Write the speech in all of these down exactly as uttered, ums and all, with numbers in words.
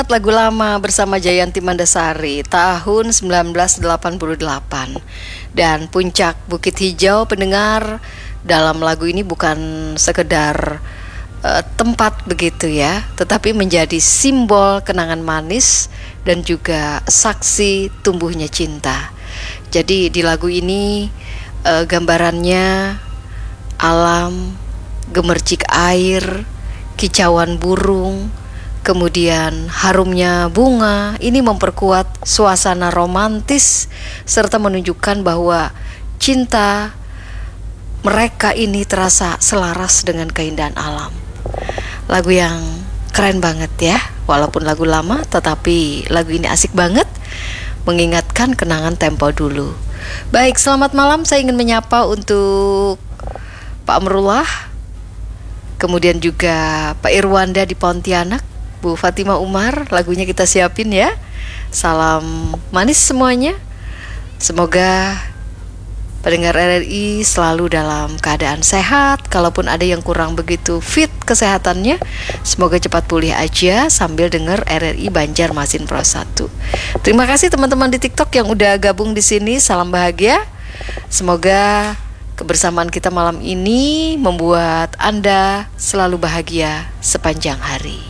Lagu lama bersama Jayanti Mandasari tahun sembilan belas delapan puluh delapan. Dan Puncak Bukit Hijau, pendengar, dalam lagu ini bukan sekedar uh, tempat begitu ya, tetapi menjadi simbol kenangan manis dan juga saksi tumbuhnya cinta. Jadi di lagu ini uh, gambarannya alam, gemercik air, kicauan burung, kemudian harumnya bunga. Ini memperkuat suasana romantis serta menunjukkan bahwa cinta mereka ini terasa selaras dengan keindahan alam. Lagu yang keren banget ya. Walaupun lagu lama, tetapi lagu ini asik banget, mengingatkan kenangan tempo dulu. Baik, selamat malam. Saya ingin menyapa untuk Pak Amrullah, kemudian juga Pak Irwanda di Pontianak, Bu Fatima Umar, lagunya kita siapin ya. Salam manis semuanya. Semoga pendengar R R I selalu dalam keadaan sehat. Kalaupun ada yang kurang begitu fit kesehatannya, semoga cepat pulih aja sambil dengar R R I Banjarmasin Pro satu. Terima kasih teman-teman di TikTok yang udah gabung di sini. Salam bahagia. Semoga kebersamaan kita malam ini membuat Anda selalu bahagia sepanjang hari.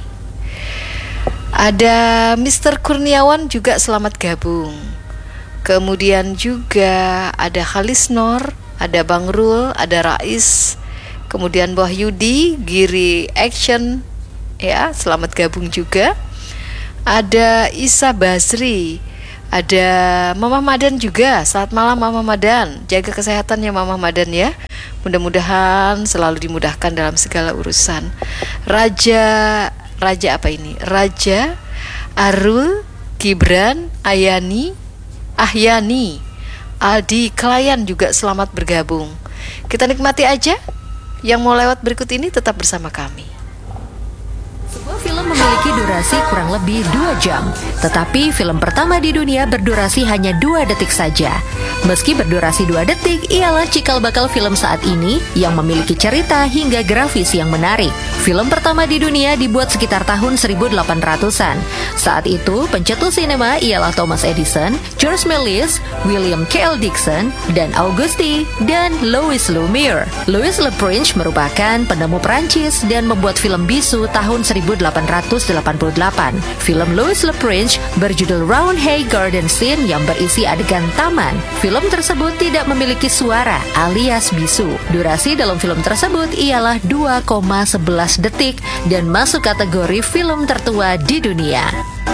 Ada mister Kurniawan juga selamat gabung. Kemudian juga ada Khalisnor, ada Bang Rul, ada Rais, kemudian Wahyudi, Giri Action, ya selamat gabung juga. Ada Isa Basri, ada Mama Madan juga. Selamat malam Mama Madan, jaga kesehatannya Mama Madan ya. Mudah-mudahan selalu dimudahkan dalam segala urusan. Raja Raja apa ini? Raja Arul, Gibran, Ayani, Ahyani, Aldi, Klayan juga selamat bergabung. Kita nikmati aja. Yang mau lewat berikut ini tetap bersama kami. Sebuah film memiliki durasi kurang lebih dua jam, tetapi film pertama di dunia berdurasi hanya dua detik saja. Meski berdurasi dua detik, ialah cikal bakal film saat ini yang memiliki cerita hingga grafis yang menarik. Film pertama di dunia dibuat sekitar tahun seribu delapan ratusan. Saat itu, pencetus sinema ialah Thomas Edison, George Méliès, William K L Dixon, dan Auguste dan Louis Lumière. Louis Le Prince merupakan penemu Prancis dan membuat film bisu tahun seribu delapan ratus delapan puluh delapan. Film Louis Le Prince berjudul Roundhay Garden Scene yang berisi adegan taman. Film tersebut tidak memiliki suara alias bisu. Durasi dalam film tersebut ialah dua koma sebelas detik dan masuk kategori film tertua di dunia.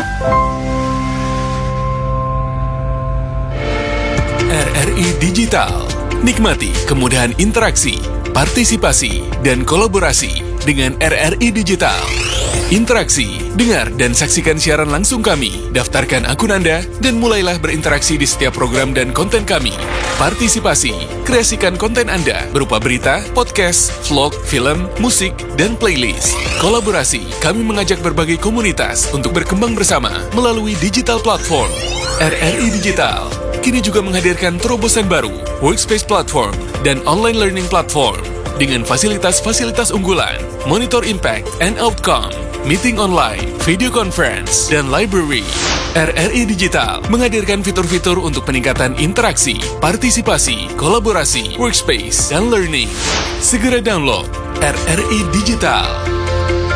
R R I Digital. Nikmati kemudahan interaksi, partisipasi, dan kolaborasi dengan R R I Digital. Interaksi, dengar dan saksikan siaran langsung kami, daftarkan akun Anda, dan mulailah berinteraksi di setiap program dan konten kami. Partisipasi, kreasikan konten Anda berupa berita, podcast, vlog, film, musik, dan playlist. Kolaborasi, kami mengajak berbagai komunitas untuk berkembang bersama melalui digital platform. R R I Digital kini juga menghadirkan terobosan baru, workspace platform, dan online learning platform dengan fasilitas-fasilitas unggulan, monitor impact and outcome, meeting online, video conference, dan library. R R I Digital menghadirkan fitur-fitur untuk peningkatan interaksi, partisipasi, kolaborasi, workspace, dan learning. Segera download R R I Digital.